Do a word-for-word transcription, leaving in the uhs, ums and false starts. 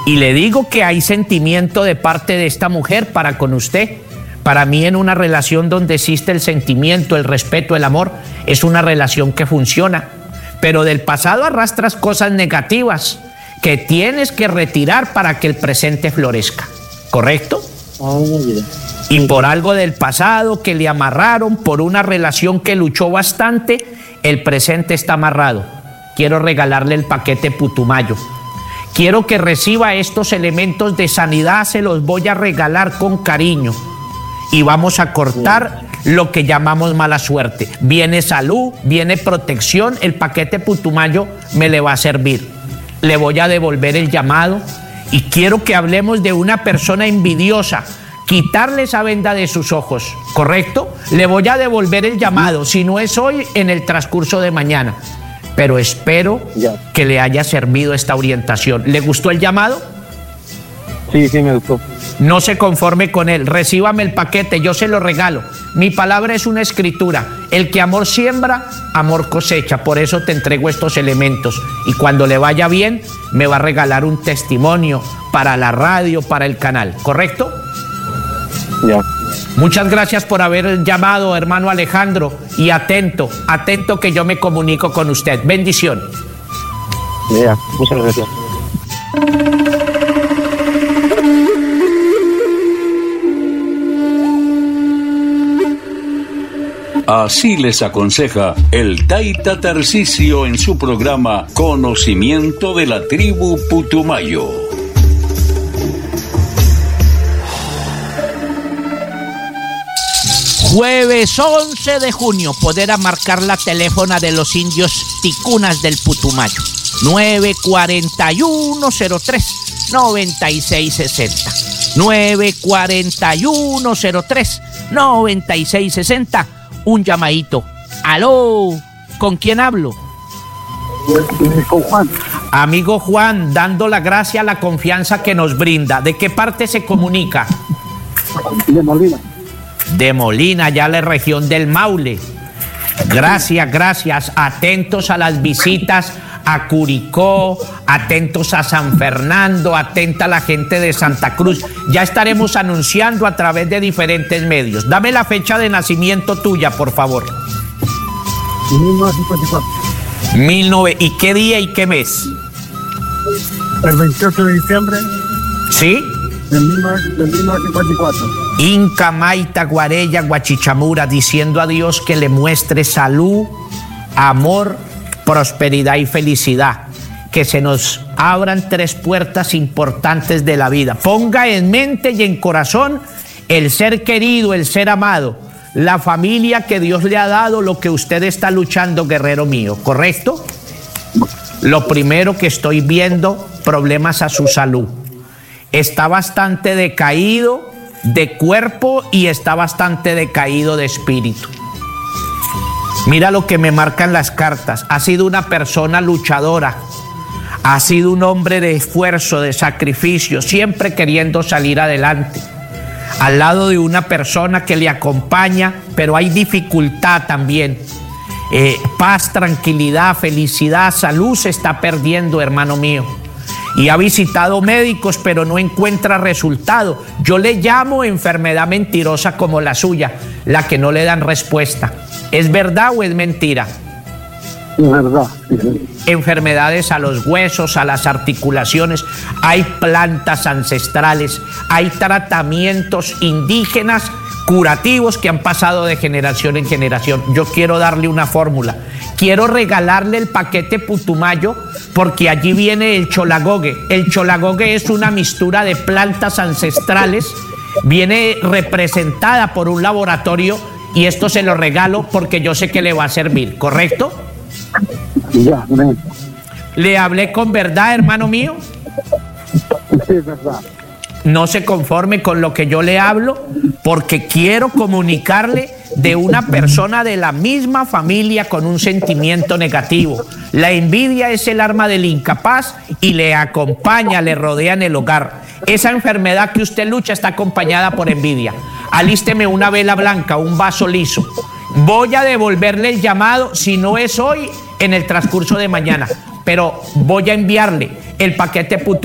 Y le digo que hay sentimiento de parte de esta mujer para con usted. Para mí, en una relación donde existe el sentimiento, el respeto, el amor, es una relación que funciona. Pero del pasado arrastras cosas negativas que tienes que retirar para que el presente florezca. ¿Correcto? Y por algo del pasado que le amarraron, por una relación que luchó bastante, el presente está amarrado. Quiero regalarle el paquete Putumayo. Quiero que reciba estos elementos de sanidad, se los voy a regalar con cariño. Y vamos a cortar lo que llamamos mala suerte. Viene salud, viene protección, el paquete Putumayo me le va a servir. Le voy a devolver el llamado y quiero que hablemos de una persona envidiosa, quitarle esa venda de sus ojos, ¿correcto? Le voy a devolver el llamado, si no es hoy, en el transcurso de mañana. Pero espero ya. que le haya servido esta orientación. ¿Le gustó el llamado? Sí, sí, me gustó. No se conforme con él, recíbame el paquete, yo se lo regalo. Mi palabra es una escritura. El que amor siembra, amor cosecha. Por eso te entrego estos elementos. Y cuando le vaya bien, me va a regalar un testimonio para la radio, para el canal. ¿Correcto? Ya. Muchas gracias por haber llamado, hermano Alejandro. Y atento, atento que yo me comunico con usted. Bendición. Ya, muchas gracias. Así les aconseja el Taita Tarcisio en su programa Conocimiento de la Tribu Putumayo. Jueves once de junio, poder a marcar la teléfona de los indios ticunas del Putumayo. nueve cuatro uno cero tres nueve seis seis cero. nueve cuatro uno cero tres nueve seis seis cero. Un llamadito. Aló, ¿con quién hablo? Con Juan. Amigo Juan, dando la gracia a la confianza que nos brinda. ¿De qué parte se comunica? De Molina. De Molina, ya la región del Maule. Gracias, gracias. Atentos a las visitas a Curicó, atentos a San Fernando, atenta a la gente de Santa Cruz. Ya estaremos anunciando a través de diferentes medios. Dame la fecha de nacimiento tuya, por favor. mil novecientos cincuenta y cuatro. mil nueve, ¿y qué día y qué mes? El veintiocho de diciembre. ¿Sí? De mil novecientos cincuenta y cuatro. Inca, Maita, Guarella, Guachichamura, diciendo a Dios que le muestre salud, amor, prosperidad y felicidad. Que se nos abran tres puertas importantes de la vida. Ponga en mente y en corazón el ser querido, el ser amado, la familia que Dios le ha dado, lo que usted está luchando, guerrero mío, ¿correcto? Lo primero que estoy viendo, problemas a su salud. Está bastante decaído de cuerpo y está bastante decaído de espíritu. Mira lo que me marcan las cartas. Ha sido una persona luchadora. Ha sido un hombre de esfuerzo, de sacrificio, siempre queriendo salir adelante. Al lado de una persona que le acompaña, pero hay dificultad también. Eh, paz, tranquilidad, felicidad, salud se está perdiendo, hermano mío. Y ha visitado médicos, pero no encuentra resultado. Yo le llamo enfermedad mentirosa como la suya, la que no le dan respuesta. ¿Es verdad o es mentira? Es verdad. Enfermedades a los huesos, a las articulaciones. Hay plantas ancestrales, hay tratamientos indígenas curativos que han pasado de generación en generación. Yo quiero darle una fórmula. Quiero regalarle el paquete Putumayo porque allí viene el cholagogue. El cholagogue es una mixtura de plantas ancestrales. Viene representada por un laboratorio y esto se lo regalo porque yo sé que le va a servir, ¿correcto? Ya, amén. ¿Le hablé con verdad, hermano mío? Sí, es verdad. No se conforme con lo que yo le hablo, porque quiero comunicarle de una persona de la misma familia con un sentimiento negativo. La envidia es el arma del incapaz y le acompaña, le rodea en el hogar. Esa enfermedad que usted lucha está acompañada por envidia. Alísteme una vela blanca, un vaso liso. Voy a devolverle el llamado, si no es hoy, en el transcurso de mañana. Pero voy a enviarle el paquete Putumayo.